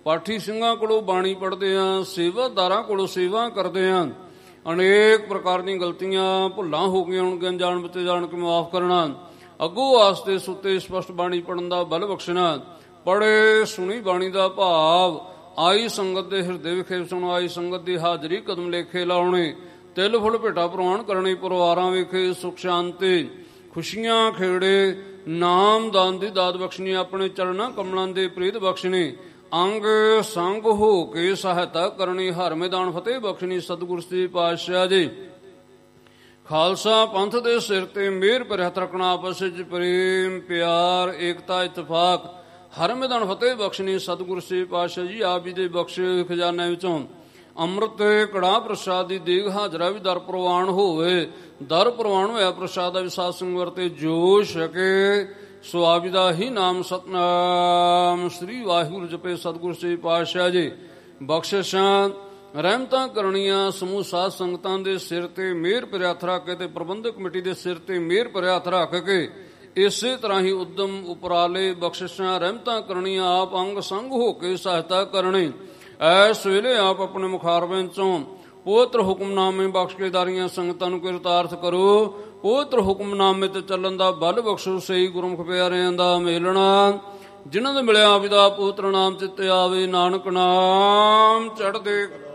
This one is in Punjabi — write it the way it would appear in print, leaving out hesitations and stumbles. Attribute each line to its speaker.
Speaker 1: ਪਾਠੀ ਸਿੰਘਾਂ ਕੋਲੋਂ ਬਾਣੀ ਪੜ੍ਹਦੇ ਹਾਂ, ਸੇਵਾਦਾਰਾਂ ਕੋਲੋਂ ਸੇਵਾ ਕਰਦੇ ਹਾਂ। ਅਨੇਕ ਪ੍ਰਕਾਰ ਦੀਆਂ ਗਲਤੀਆਂ ਭੁੱਲਾਂ ਹੋ ਗਈਆਂ ਹੋਣਗੀਆਂ, ਜਾਣ ਬੁੱਝੇ ਜਾਣ ਕੇ ਮਾਫ਼ ਕਰਨਾ। ਅੱਗੋਂ ਵਾਸਤੇ ਸੁੱਤੇ ਸਪਸ਼ਟ ਬਾਣੀ ਪੜ੍ਹਨ ਦਾ ਬਲ ਬਖਸ਼ਣਾ। ਪੜ੍ਹੇ ਸੁਣੀ ਬਾਣੀ ਦਾ ਭਾਵ ਆਈ ਸੰਗਤ ਦੇ ਹਿਰਦੇ ਵਿਖੇ ਸੁਣੋ, ਆਈ ਸੰਗਤ ਦੀ ਹਾਜ਼ਰੀ ਕਦਮ ਲੇਖੇ ਲਾਉਣੇ, ਤਿਲ ਫੁੱਲ ਭੇਟਾ ਪ੍ਰਵਾਨ ਕਰਨੀ, ਪਰਿਵਾਰਾਂ ਵਿਖੇ ਸੁਖ ਸ਼ਾਂਤੀ ਖੁਸ਼ੀਆਂ ਖੇੜੇ, ਨਾਮ ਦਾਨ ਦੀ ਦਾਤ ਬਖਸ਼ਣੀ, ਆਪਣੇ ਚਰਨਾਂ ਕਮਲਾਂ ਦੇ ਪ੍ਰੀਤ ਬਖਸ਼ਣੀ, ਅੰਗ ਸੰਗ ਹੋ ਕੇ ਸਹਾਇਤਾ ਕਰਨੀ, ਹਰ ਮੈਦਾਨ ਫਤਿਹ ਬਖਸ਼ਣੀ। ਸਤਿਗੁਰ ਸ੍ਰੀ ਪਾਤਸ਼ਾਹ ਜੀ ਖਾਲਸਾ ਪੰਥ ਦੇ ਸਿਰ ਤੇ ਮਿਹਰ ਭਰਿਆ ਹੱਥ ਰੱਖਣਾ, ਆਪਸ ਵਿੱਚ ਪ੍ਰੇਮ ਪਿਆਰ ਏਕਤਾ ਇਤਫਾਕ, ਹਰ ਮੈਦਾਨ ਫਤਿਹ ਬਖਸ਼ਣੀ। ਸਤਿਗੁਰ ਸ੍ਰੀ ਪਾਤਸ਼ਾਹ ਜੀ ਆਪ ਜੀ ਦੇ ਬਖਸ਼ੇ ਖਜ਼ਾਨੇ ਵਿੱਚੋਂ ਅੰਮ੍ਰਿਤ ਕੜਾਹ ਪ੍ਰਸ਼ਾਦ ਦੀ ਦੇਗ ਹਾਜ਼ਰਾ ਵੀ ਦਰ ਪ੍ਰਵਾਨ ਹੋਵੇ। ਦਰ ਪ੍ਰਵਾਨ ਹੋਇਆ ਪ੍ਰਸ਼ਾਦ ਦਾ ਵੀ ਸਾਧ ਸੰਗ ਵਰਤੇ ਜੋ ਛਕੇ, ਸੋ ਆਪ ਜੀ ਦਾ ਹੀ ਨਾਮ ਸਤਨਾਮ ਸ੍ਰੀ ਵਾਹਿਗੁਰੂ ਜਪੇ। ਸਤਿਗੁਰ ਸ੍ਰੀ ਪਾਤਸ਼ਾਹ ਜੀ ਬਖਸ਼ਿਸ਼ਾਂ ਰਹਿਮਤਾਂ ਕਰਨੀਆਂ ਸਮੂਹ ਸਾਧ ਸੰਗਤਾਂ ਦੇ ਸਿਰ ਤੇ ਮਿਹਰ ਭਰਿਆ ਹੱਥ ਰੱਖ ਕੇ ਤੇ ਪ੍ਰਬੰਧਕ ਕਮੇਟੀ ਦੇ ਸਿਰ ਤੇ ਮਿਹਰ ਭਰਿਆ ਹੱਥ ਰੱਖ ਕੇ ਇਸੇ ਤਰ੍ਹਾਂ ਹੀ ਉਦਮ ਉਪਰਾਲੇ ਬਖਸ਼ਿਸ਼ਾਂ ਰਹਿਮਤਾਂ ਕਰਨੀਆਂ, ਆਪ ਅੰਗ ਸੰਗ ਹੋ ਕੇ ਸਹਾਇਤਾ ਕਰਨੀ। ਐਸ ਵੇਲੇ ਆਪ ਆਪਣੇ ਮੁਖਾਰਬਿਆਂ ਚੋਂ ਪਵਿੱਤਰ ਹੁਕਮਨਾਮੇ ਬਖਸ਼ ਕੇ ਦਾਰੀਆਂ ਸੰਗਤਾਂ ਨੂੰ ਕਿਰਤਾਰਥ ਕਰੋ। ਪਵਿੱਤਰ ਹੁਕਮਨਾਮੇ ਤੇ ਚੱਲਣ ਦਾ ਬਲ ਬਖਸ਼ੋ। ਸਹੀ ਗੁਰਮੁਖ ਪਿਆਰਿਆਂ ਦਾ ਮੇਲਣਾ, ਜਿਨ੍ਹਾਂ ਦੇ ਮਿਲਿਆ ਆਪ ਦਾ ਪਵਿੱਤਰ ਨਾਮ ਚਿੱਤੇ ਆਵੇ, ਨਾਨਕ ਨਾਮ ਚੜ੍ਹਦੇ